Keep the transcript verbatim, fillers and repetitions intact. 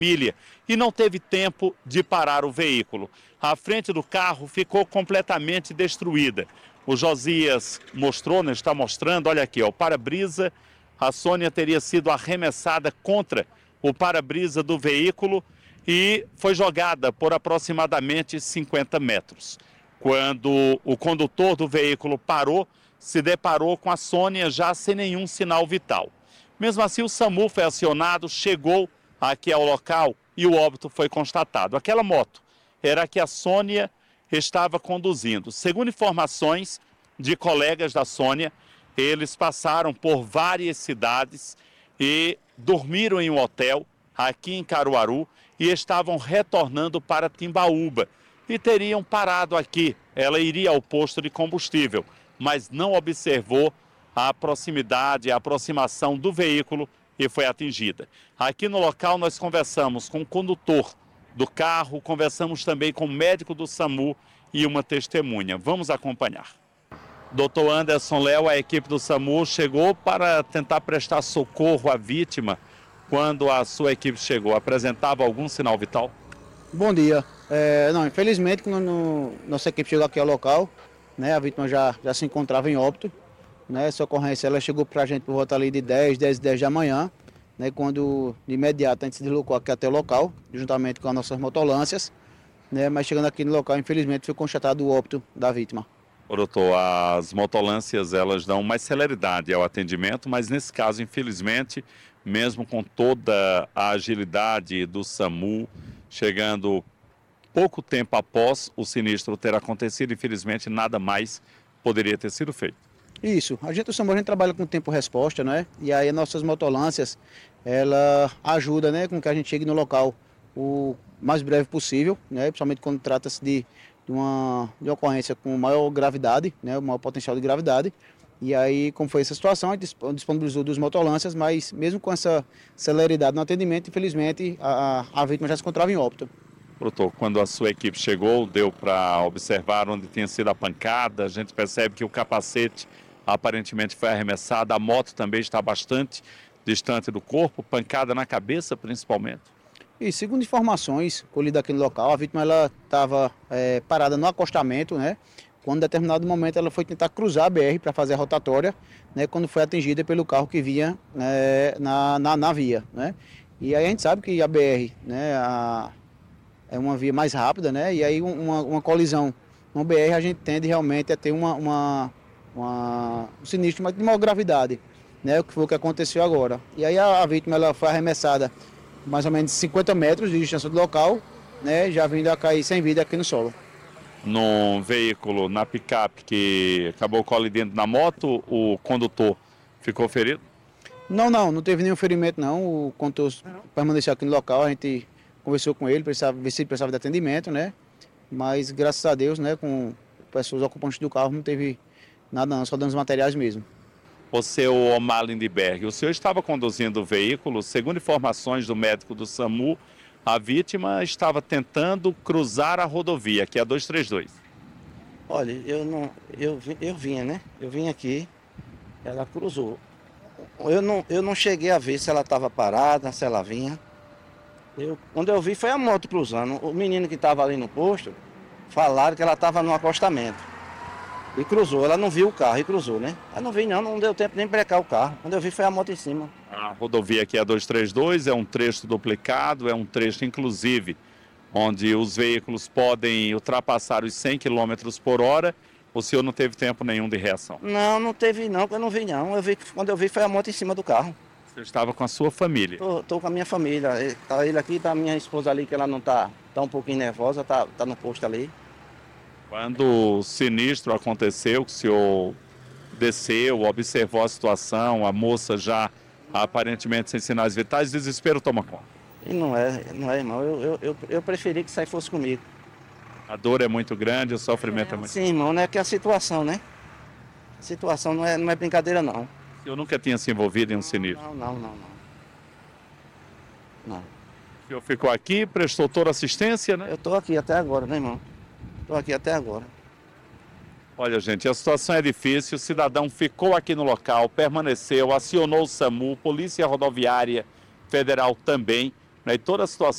família e não teve tempo de parar o veículo. A frente do carro ficou completamente destruída. O Josias mostrou, né, está mostrando, olha aqui, ó, o para-brisa. A Sônia teria sido arremessada contra o para-brisa do veículo e foi jogada por aproximadamente cinquenta metros. Quando o condutor do veículo parou, se deparou com a Sônia já sem nenhum sinal vital. Mesmo assim, o SAMU foi acionado, chegou aqui ao local e o óbito foi constatado. Aquela moto era a que a Sônia estava conduzindo. Segundo informações de colegas da Sônia, eles passaram por várias cidades e dormiram em um hotel aqui em Caruaru e estavam retornando para Timbaúba e teriam parado aqui. Ela iria ao posto de combustível, mas não observou a proximidade, a aproximação do veículo e foi atingida. Aqui no local nós conversamos com o condutor do carro, conversamos também com o médico do SAMU e uma testemunha. Vamos acompanhar. doutor Anderson Léo, a equipe do SAMU chegou para tentar prestar socorro à vítima. Quando a sua equipe chegou, apresentava algum sinal vital? Bom dia. É, não, infelizmente, quando nossa equipe chegou aqui ao local, né, a vítima já, já se encontrava em óbito. Né, essa ocorrência ela chegou para a gente por volta ali de dez, dez, dez da manhã, né, quando de imediato a gente se deslocou aqui até o local, juntamente com as nossas motolâncias, né, mas chegando aqui no local, infelizmente, foi constatado o óbito da vítima. Ô, doutor, as motolâncias elas dão mais celeridade ao atendimento, mas nesse caso, infelizmente, mesmo com toda a agilidade do SAMU, chegando pouco tempo após o sinistro ter acontecido, infelizmente nada mais poderia ter sido feito. Isso, a gente do SAMU a gente trabalha com tempo-resposta, né? E aí as nossas motolâncias, ela ajuda, né, com que a gente chegue no local o mais breve possível, né? Principalmente quando trata-se de, de, uma, de uma ocorrência com maior gravidade, né? O maior potencial de gravidade. E aí, como foi essa situação, a gente disponibilizou duas motolâncias, mas mesmo com essa celeridade no atendimento, infelizmente, a, a vítima já se encontrava em óbito. Doutor, quando a sua equipe chegou, deu para observar onde tinha sido a pancada, a gente percebe que o capacete aparentemente foi arremessado, a moto também está bastante distante do corpo, pancada na cabeça principalmente. E segundo informações colhidas aqui no local, a vítima estava é, parada no acostamento, né? Quando em determinado momento ela foi tentar cruzar a B R para fazer a rotatória, né? Quando foi atingida pelo carro que vinha é, na, na, na via, né? E aí a gente sabe que a B R, né, a, é uma via mais rápida, né? E aí uma, uma colisão no B R a gente tende realmente a ter uma, uma, uma, um sinistro de maior gravidade, né? O que foi o que aconteceu agora. E aí a, a vítima ela foi arremessada mais ou menos cinquenta metros de distância do local, né? Já vindo a cair sem vida aqui no solo. Num veículo, na picape que acabou colidindo na moto, o condutor ficou ferido? Não, não, não teve nenhum ferimento não. O condutor permaneceu aqui no local, a gente conversou com ele, precisava ver se ele precisava de atendimento, né? Mas graças a Deus, né, com pessoas ocupantes do carro não teve nada não, só danos materiais mesmo. O seu Omar Lindbergh, o senhor estava conduzindo o veículo, segundo informações do médico do SAMU, a vítima estava tentando cruzar a rodovia, que é a duzentos e trinta e dois. Olha, eu não, eu, eu vinha, né? Eu vim aqui, ela cruzou. Eu não, eu não cheguei a ver se ela estava parada, se ela vinha. Eu, quando eu vi foi a moto cruzando. O menino que estava ali no posto, falaram que ela estava no acostamento. E cruzou, ela não viu o carro e cruzou, né? Eu não vi não, não deu tempo nem brecar o carro. Quando eu vi foi a moto em cima. A rodovia aqui é a duzentos e trinta e dois, é um trecho duplicado, é um trecho inclusive onde os veículos podem ultrapassar os cem quilômetros por hora. O senhor não teve tempo nenhum de reação? Não, não teve não, eu não vi não. Eu vi, quando eu vi foi a moto em cima do carro. Você estava com a sua família? Tô, tô com a minha família. Tá ele aqui, tá a minha esposa ali, que ela não tá, tá um pouquinho nervosa, tá, tá no posto ali. Quando o sinistro aconteceu, que o senhor desceu, observou a situação, a moça já aparentemente sem sinais vitais, o desespero toma conta. E não é, não é, irmão. Eu, eu, eu, eu preferi que isso aí fosse comigo. A dor é muito grande, o sofrimento é, é muito grande. Sim, irmão, não é que a situação, né? A situação não é, não é brincadeira, não. O senhor nunca tinha se envolvido em um sinistro? Não, não, não, não. Não. O senhor ficou aqui, prestou toda a assistência, né? Eu tô aqui até agora, né, irmão? Tô aqui até agora. Olha, gente, a situação é difícil. O cidadão ficou aqui no local, permaneceu, acionou o SAMU, Polícia Rodoviária Federal também, né? E toda a situação